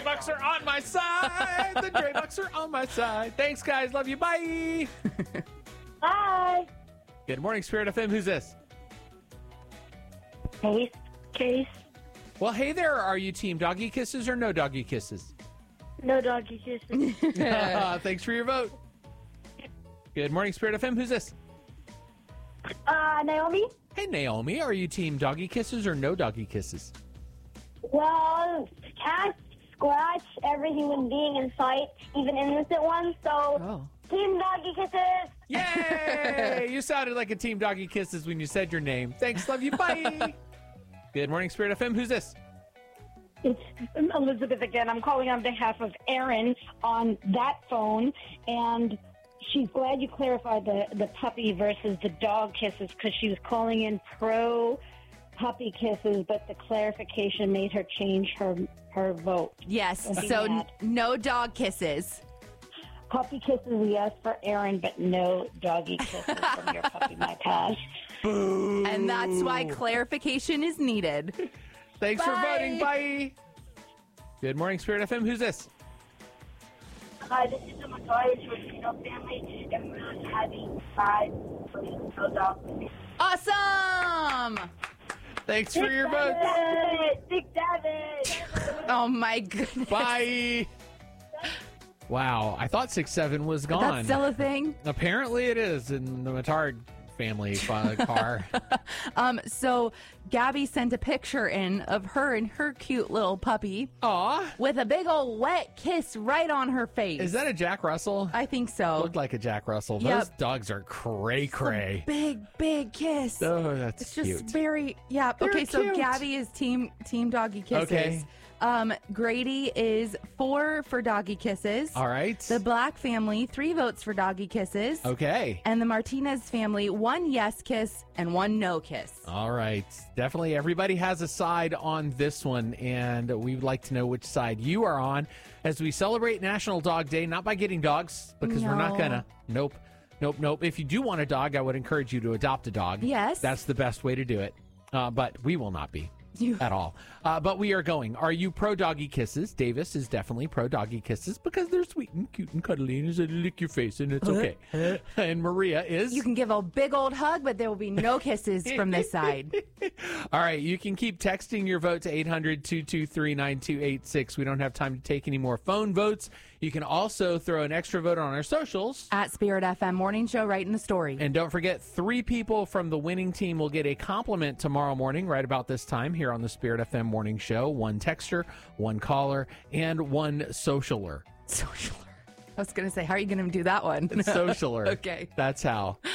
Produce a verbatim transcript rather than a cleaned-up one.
Bucks are on my side. The Dre Bucks are on my side. Thanks, guys. Love you. Bye. Bye. Good morning, Spirit F M. Who's this? Case. Case. Well, hey there. Are you team doggy kisses or no doggy kisses? No doggy kisses. Thanks for your vote. Good morning, Spirit F M. Who's this? Uh, Naomi? Hey, Naomi. Are you team doggy kisses or no doggy kisses? Well, cats scratch every human being in sight, even innocent ones, so Oh. team doggy kisses. Yay! You sounded like a team doggy kisses when you said your name. Thanks. Love you. Bye. Good morning, Spirit F M. Who's this? It's Elizabeth again. I'm calling on behalf of Erin on that phone, and she's glad you clarified the, the puppy versus the dog kisses because she was calling in pro puppy kisses, but the clarification made her change her her vote. Yes, Don't be so mad. n- no dog kisses. Puppy kisses, yes, for Erin, but no doggy kisses from your puppy, my pass. And that's why clarification is needed. Thanks for Bye. voting. Bye. Good morning, Spirit F M. Who's this? Hi, this is the Matthias from the Snow family, and we're having five no dogs. Awesome! Thanks for your vote. David! Big David! Oh my goodness. Bye. Wow, I thought six seven was gone. That's still a thing. Apparently it is in the Matard family uh, car. Um, so Gabby sent a picture in of her and her cute little puppy Aw. with a big old wet kiss right on her face. Is that a Jack Russell? I think so. Looked like a Jack Russell. Yep. Those dogs are cray cray. Big, big kiss. Oh, that's It's just cute. very, yeah. They're okay, so cute. Gabby is team team doggy kisses. Okay. Um, Grady is four for doggy kisses. All right. The Black family, three votes for doggy kisses. Okay. And the Martinez family, one yes kiss and one no kiss. All right. Definitely everybody has a side on this one, and we'd like to know which side you are on as we celebrate National Dog Day, not by getting dogs, because we're not No. gonna. Nope. Nope, nope. If you do want a dog, I would encourage you to adopt a dog. Yes. That's the best way to do it. Uh, but we will not be. You- At all. Uh, but we are going. Are you pro doggy kisses? Davis is definitely pro doggy kisses because they're sweet and cute and cuddly and they lick your face and it's okay. And Maria is. You can give a big old hug, but there will be no kisses from this side. All right. You can keep texting your vote to eight hundred, two two three, nine two eight six. We don't have time to take any more phone votes. You can also throw an extra vote on our socials. At Spirit F M Morning Show, right in the story. And don't forget, three people from the winning team will get a compliment tomorrow morning, right about this time, here on the Spirit F M Morning Show. One texter, one caller, and one socialer. Socialer. I was going to say, how are you going to do that one? Socialer. Okay. That's how.